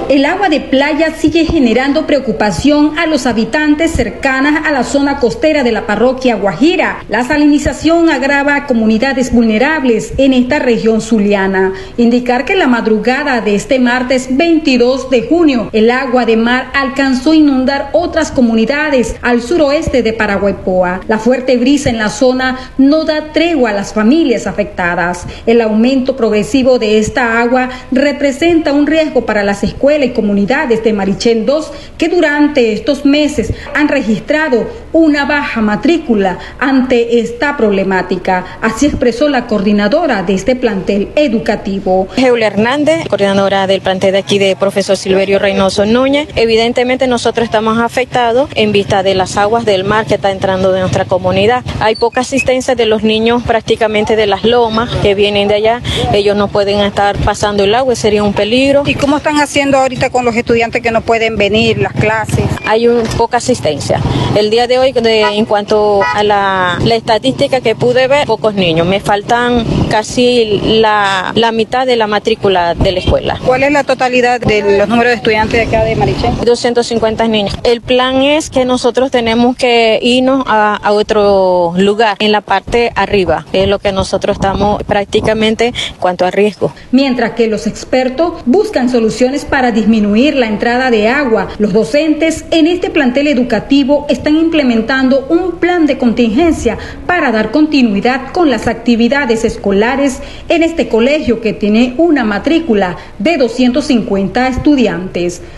El agua de playa sigue generando preocupación a los habitantes cercanas a la zona costera de la parroquia Guajira. La salinización agrava a comunidades vulnerables en esta región zuliana. Indicar que la madrugada de este martes 22 de junio, el agua de mar alcanzó a inundar otras comunidades al suroeste de Paraguaypoa. La fuerte brisa en la zona no da tregua a las familias afectadas. El aumento progresivo de esta agua representa un riesgo para las escuelas y comunidades de Marichén II, que durante estos meses han registrado una baja matrícula ante esta problemática. Así expresó la coordinadora de este plantel educativo. Julia Hernández, coordinadora del plantel de aquí de profesor Silverio Reynoso Núñez. Evidentemente nosotros estamos afectados en vista de las aguas del mar que está entrando de nuestra comunidad. Hay poca asistencia de los niños prácticamente de las lomas que vienen de allá. Ellos no pueden estar pasando el agua, sería un peligro. ¿Y cómo están haciendo ahorita con los estudiantes que no pueden venir, las clases? Hay poca asistencia. El día de hoy, en cuanto a la estadística que pude ver, pocos niños. Me faltan casi la mitad de la matrícula de la escuela. ¿Cuál es la totalidad de los números de estudiantes de acá de Marichén? 250 niños. El plan es que nosotros tenemos que irnos a otro lugar, en la parte arriba, que es lo que nosotros estamos prácticamente en cuanto a riesgo. Mientras que los expertos buscan soluciones para disminuir la entrada de agua, los docentes en este plantel educativo están implementando un plan de contingencia para dar continuidad con las actividades escolares en este colegio que tiene una matrícula de 250 estudiantes.